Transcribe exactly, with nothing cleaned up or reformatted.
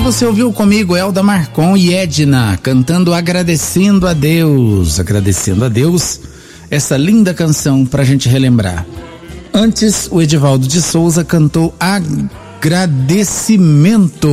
você ouviu comigo Elda Marcon e Edna cantando Agradecendo a Deus, agradecendo a Deus, essa linda canção pra gente relembrar. Antes, o Edivaldo de Souza cantou Agradecimento.